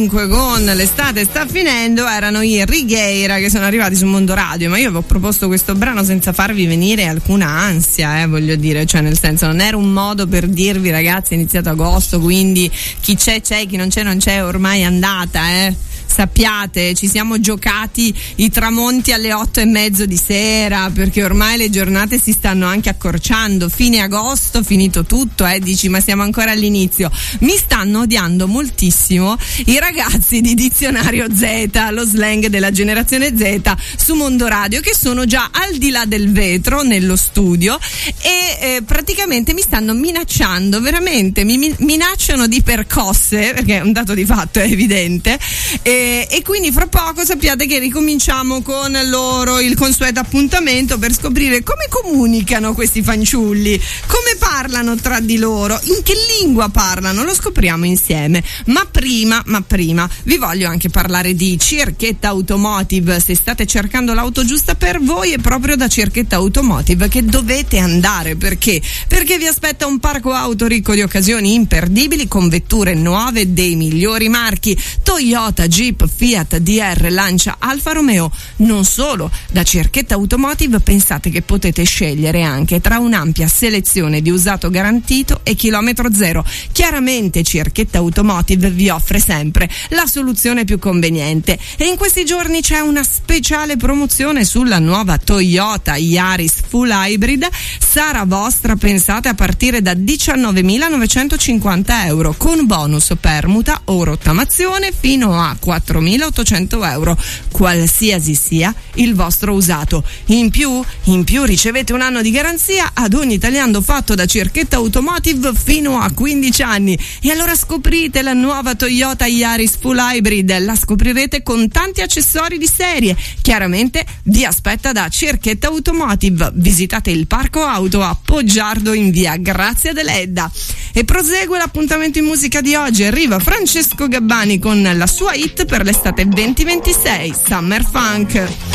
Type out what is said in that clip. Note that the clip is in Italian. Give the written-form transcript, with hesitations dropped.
Con l'estate sta finendo erano i Righeira che sono arrivati su Mondo Radio, ma io vi ho proposto questo brano senza farvi venire alcuna ansia, voglio dire, cioè nel senso non era un modo per dirvi ragazzi è iniziato agosto, quindi chi c'è, chi non c'è, ormai è andata, sappiate, ci siamo giocati i tramonti alle 8:30 di sera, perché ormai le giornate si stanno anche accorciando, fine agosto, finito tutto, dici ma siamo ancora all'inizio. Mi stanno odiando moltissimo i ragazzi di Dizionario Z, lo slang della generazione Z su Mondo Radio, che sono già al di là del vetro nello studio e praticamente mi stanno minacciando, veramente mi minacciano di percosse, perché è un dato di fatto, è evidente. E quindi fra poco sappiate che ricominciamo con loro il consueto appuntamento per scoprire come comunicano questi fanciulli, come parlano tra di loro, in che lingua parlano, lo scopriamo insieme. Ma prima vi voglio anche parlare di Cerchetta Automotive. Se state cercando l'auto giusta per voi, è proprio da Cerchetta Automotive che dovete andare. Perché vi aspetta un parco auto ricco di occasioni imperdibili, con vetture nuove dei migliori marchi Toyota, Jeep, Fiat, DR, Lancia, Alfa Romeo. Non solo, da Cerchetta Automotive pensate che potete scegliere anche tra un'ampia selezione di usato garantito e chilometro zero. Chiaramente Cerchetta Automotive vi offre sempre la soluzione più conveniente, e in questi giorni c'è una speciale promozione sulla nuova Toyota Yaris Full Hybrid. Sarà vostra, pensate, a partire da 19.950 euro, con bonus permuta o rottamazione fino a 4.800 euro, qualsiasi sia il vostro usato. In più ricevete un anno di garanzia ad ogni tagliando fatto da Cerchetta Automotive fino a 15 anni. E allora scoprite la nuova Toyota Yaris Full Hybrid, la scoprirete con tanti accessori di serie. Chiaramente vi aspetta da Cerchetta Automotive. Visitate il parco auto a Poggiardo in via Grazia Deledda. E prosegue l'appuntamento in musica di oggi. Arriva Francesco Gabbani con la sua hit per l'estate 2026, Summer Funk.